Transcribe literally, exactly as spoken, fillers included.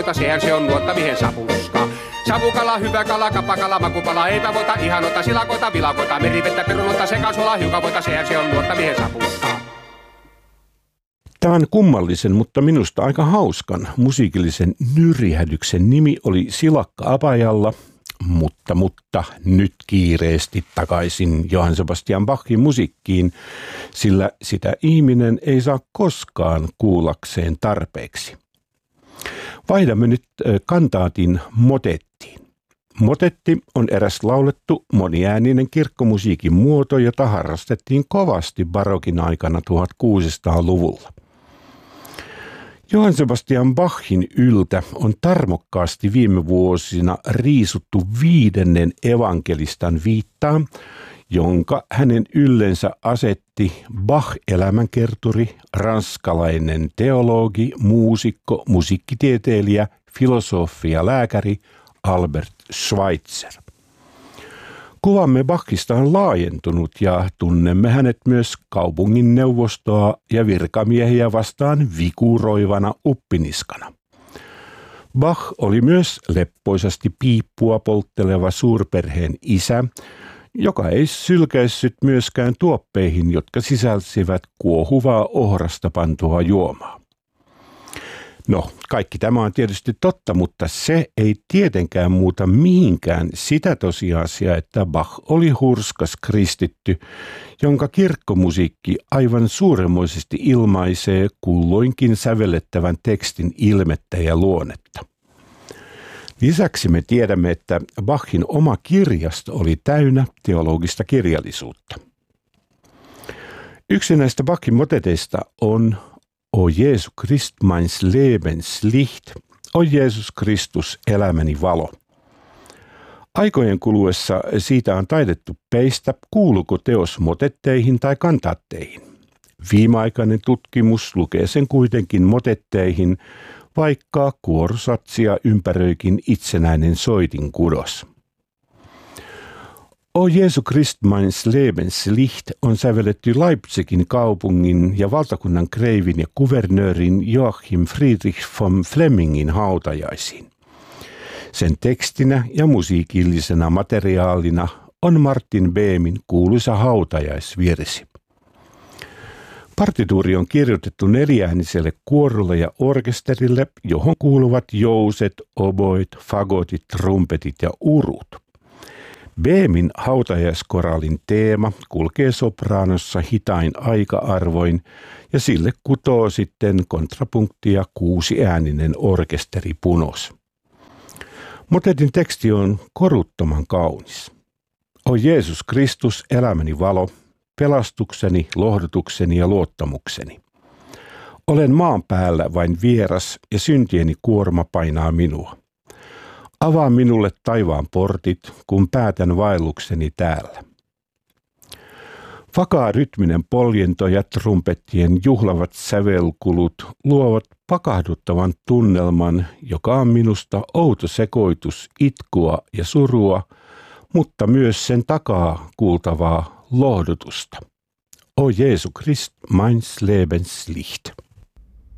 voita, sehän se on nuotta mihin sapuskaa. Savukala, hyvä kala, kapakala, makupala, eipävoita, ihanota, silakoita, vilakoita, merivettä, perunota, sekasuola, hiukavoita, sehän se on nuotta mihin sapuskaa. Tämän kummallisen, mutta minusta aika hauskan musiikillisen nyrjähdyksen nimi oli Silakka Apajalla, mutta, mutta nyt kiireesti takaisin Johann Sebastian Bachin musiikkiin, sillä sitä ihminen ei saa koskaan kuullakseen tarpeeksi. Vaihdamme nyt kantaatin motettiin. Motetti on eräs laulettu moniääninen kirkkomusiikin muoto, jota harrastettiin kovasti barokin aikana tuhatkuusisataaluvulla. Johann Sebastian Bachin yltä on tarmokkaasti viime vuosina riisuttu viidennen evankelistan viittaa, jonka hänen yllensä asetti Bach-elämänkerturi, ranskalainen teologi, muusikko, musiikkitieteilijä, filosofi ja lääkäri Albert Schweitzer. Kuvamme Bachista on laajentunut ja tunnemme hänet myös kaupungin neuvostoa ja virkamiehiä vastaan vikuroivana uppiniskana. Bach oli myös leppoisasti piippua poltteleva suurperheen isä, joka ei sylkäissyt myöskään tuoppeihin, jotka sisälsivät kuohuvaa ohrasta pantua juomaa. No, kaikki tämä on tietysti totta, mutta se ei tietenkään muuta mihinkään sitä tosiasiaa, että Bach oli hurskas kristitty, jonka kirkkomusiikki aivan suuremmoisesti ilmaisee kulloinkin sävellettävän tekstin ilmettä ja luonnetta. Lisäksi me tiedämme, että Bachin oma kirjasto oli täynnä teologista kirjallisuutta. Yksi näistä Bachin moteteista on O Jeesus Christ, meins Lebenslicht, O Jeesus Kristus, elämäni valo. Aikojen kuluessa siitä on taidettu peistä, kuuluuko teos motetteihin tai kantaatteihin. Viimeaikainen tutkimus lukee sen kuitenkin motetteihin, vaikka kuorosatsia ympäröikin itsenäinen soitinkudos. O Jeesus Christ, meins Lebenslicht on sävelletty Leipzigin kaupungin ja valtakunnan kreivin ja kuvernöörin Joachim Friedrich von Flemmingin hautajaisiin. Sen tekstinä ja musiikillisena materiaalina on Martin Behmin kuuluisa hautajaisvirsi. Partituuri on kirjoitettu neljääniselle kuorolle ja orkesterille, johon kuuluvat jouset, oboit, fagotit, trumpetit ja urut. Behmin hautajaiskoraalin teema kulkee sopraanossa hitain aika-arvoin ja sille kutoo sitten kontrapunktia kuusiääninen orkesteripunos. Motetin teksti on koruttoman kaunis. O Jeesus Kristus, elämäni valo, pelastukseni, lohdutukseni ja luottamukseni. Olen maan päällä vain vieras ja syntieni kuorma painaa minua. Avaa minulle taivaan portit, kun päätän vaellukseni täällä. Vakaa rytminen poljento ja trumpettien juhlavat sävelkulut luovat pakahduttavan tunnelman, joka on minusta outo sekoitus itkua ja surua, mutta myös sen takaa kuultavaa lohdutusta. O Jeesus Christ, meins Lebenslicht.